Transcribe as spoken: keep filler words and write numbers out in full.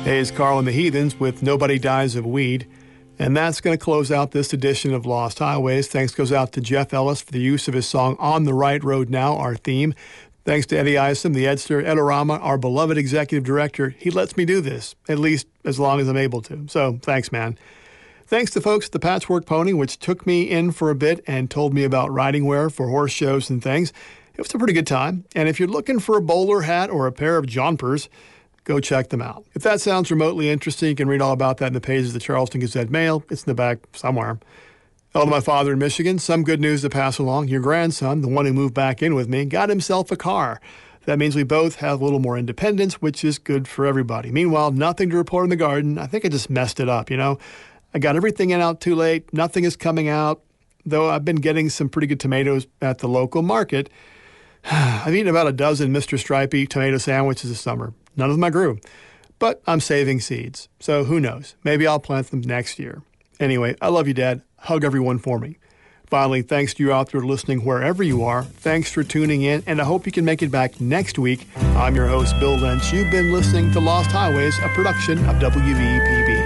Hey, it's Carl and the Heathens with Nobody Dies of Weed. And that's going to close out this edition of Lost Highways. Thanks goes out to Jeff Ellis for the use of his song On the Right Road Now, our theme. Thanks to Eddie Isom, the Edster, Edorama, our beloved executive director. He lets me do this, at least as long as I'm able to. So thanks, man. Thanks to folks at the Patchwork Pony, which took me in for a bit and told me about riding wear for horse shows and things. It was a pretty good time. And if you're looking for a bowler hat or a pair of jompers, go check them out. If that sounds remotely interesting, you can read all about that in the pages of the Charleston Gazette-Mail. It's in the back somewhere. Hello to my father in Michigan. Some good news to pass along. Your grandson, the one who moved back in with me, got himself a car. That means we both have a little more independence, which is good for everybody. Meanwhile, nothing to report in the garden. I think I just messed it up, you know. I got everything in out too late. Nothing is coming out, though I've been getting some pretty good tomatoes at the local market. I've eaten about a dozen Mister Stripey tomato sandwiches this summer. None of them I grew, but I'm saving seeds. So who knows? Maybe I'll plant them next year. Anyway, I love you, Dad. Hug everyone for me. Finally, thanks to you out there listening wherever you are. Thanks for tuning in, and I hope you can make it back next week. I'm your host, Bill Lynch. You've been listening to Lost Highways, a production of W V E P B.